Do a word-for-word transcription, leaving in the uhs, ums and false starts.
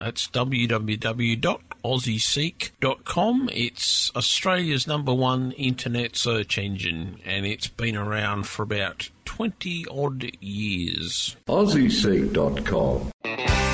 That's w w w dot aussie seek dot com. It's Australia's number one internet search engine, and it's been around for about twenty odd years. aussie seek dot com.